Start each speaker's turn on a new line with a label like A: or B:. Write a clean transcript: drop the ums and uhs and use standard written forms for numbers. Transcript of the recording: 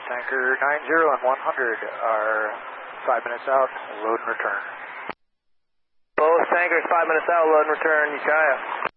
A: tanker 90 and 100 are 5 minutes out, load and return.
B: Both tankers 5 minutes out, load and return, Ukiah.